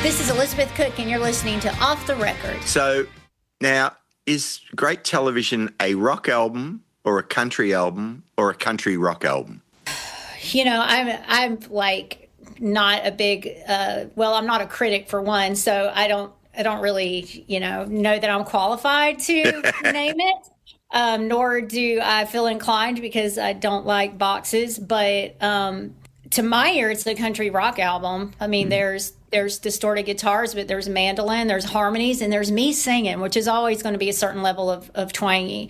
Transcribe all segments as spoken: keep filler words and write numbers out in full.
This is Elizabeth Cook, and you're listening to Off the Record. So now, is Great Television a rock album or a country album or a country rock album? You know, I'm I'm like not a big uh, well, I'm not a critic for one, so I don't I don't really you know know that I'm qualified to name it. Um, nor do I feel inclined because I don't like boxes. But um, to my ear, it's a country rock album. I mean, mm. there's there's distorted guitars, but there's mandolin, there's harmonies, and there's me singing, which is always going to be a certain level of, of twangy.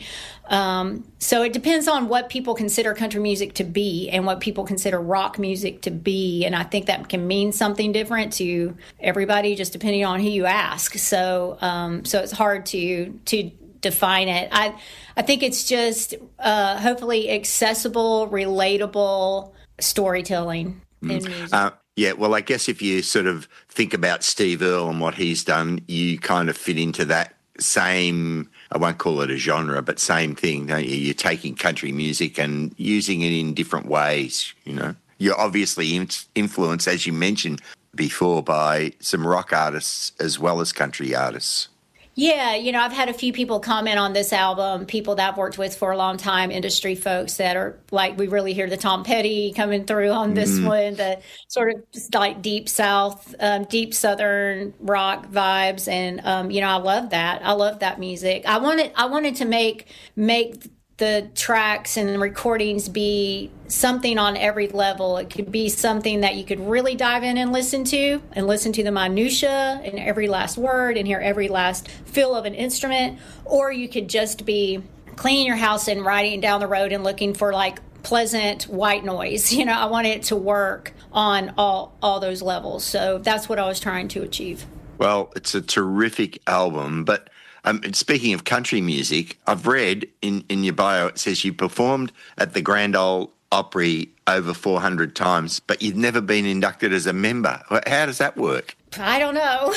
Um, so it depends on what people consider country music to be and what people consider rock music to be. And I think that can mean something different to everybody, just depending on who you ask. So um, so it's hard to to define it. I I think it's just uh, hopefully accessible, relatable storytelling mm. in music. Uh, yeah, well, I guess if you sort of think about Steve Earle and what he's done, you kind of fit into that same, I won't call it a genre, but same thing, don't you? You're taking country music and using it in different ways, you know. You're obviously in- influenced, as you mentioned before, by some rock artists as well as country artists. Yeah, you know, I've had a few people comment on this album, people that I've worked with for a long time, industry folks that are like, we really hear the Tom Petty coming through on this mm. one, the sort of just like deep South, um, deep Southern rock vibes. And, um, you know, I love that. I love that music. I wanted, I wanted to make, make the tracks and the recordings be something on every level. It could be something that you could really dive in and listen to and listen to the minutia and every last word and hear every last feel of an instrument, or you could just be cleaning your house and riding down the road and looking for like pleasant white noise. You know, I wanted it to work on all all those levels. So that's what I was trying to achieve. Well, it's a terrific album, but Um, speaking of country music, I've read in, in your bio, it says you performed at the Grand Ole Opry over four hundred times, but you've never been inducted as a member. How does that work? I don't know.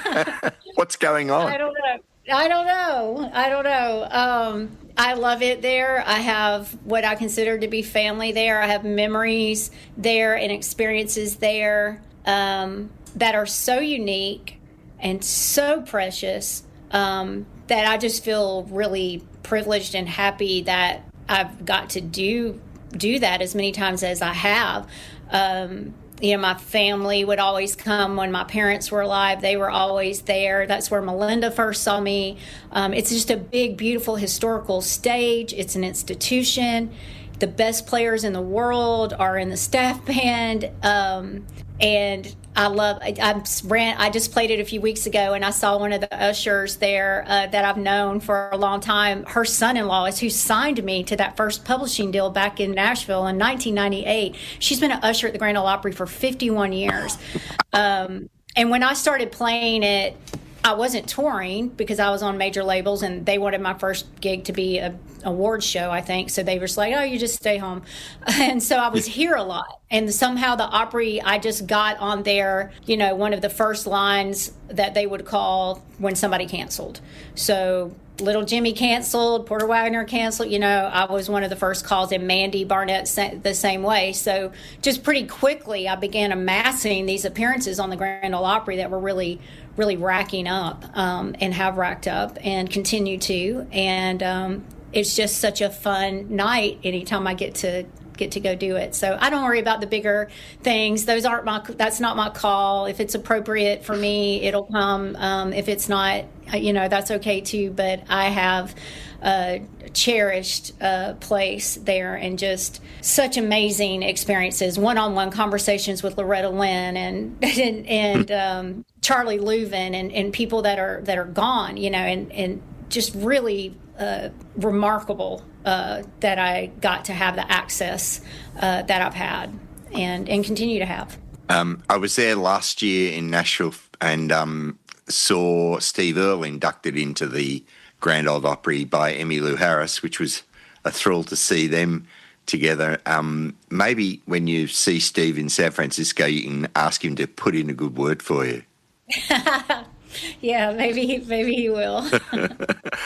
What's going on? I don't know. I don't know. I don't know. Um, I love it there. I have what I consider to be family there. I have memories there and experiences there um, that are so unique and so precious. Um, that I just feel really privileged and happy that I've got to do do that as many times as I have. Um, you know, my family would always come when my parents were alive. They were always there. That's where Melinda first saw me. Um, it's just a big, beautiful historical stage. It's an institution. The best players in the world are in the staff band. Um, and I love, I, I ran, I just played it a few weeks ago, and I saw one of the ushers there uh, that I've known for a long time. Her son-in-law is who signed me to that first publishing deal back in Nashville in nineteen ninety-eight. She's been an usher at the Grand Ole Opry for fifty-one years. Um, and when I started playing it, I wasn't touring because I was on major labels, and they wanted my first gig to be a award show, I think. So they were just like, oh, you just stay home. And so I was here a lot. And somehow the Opry, I just got on there, you know, one of the first lines that they would call when somebody canceled. So Little Jimmy canceled, Porter Wagner canceled, you know, I was one of the first calls, and Mandy Barnett the same way. So just pretty quickly, I began amassing these appearances on the Grand Ole Opry that were really, really racking up um, and have racked up and continue to. And um, it's just such a fun night anytime I get to get to go do it. So I don't worry about the bigger things. Those aren't my, that's not my call. If it's appropriate for me, it'll come. Um, if it's not, you know, that's okay too. But I have a cherished uh, place there, and just such amazing experiences, one-on-one conversations with Loretta Lynn and, and, and um, Charlie Louvin and, and people that are, that are gone, you know, and, and just really uh, remarkable Uh, that I got to have the access uh, that I've had and, and continue to have. Um, I was there last year in Nashville and um, saw Steve Earle inducted into the Grand Ole Opry by Emmylou Harris, which was a thrill to see them together. Um, maybe when you see Steve in San Francisco, you can ask him to put in a good word for you. Yeah, maybe maybe he will.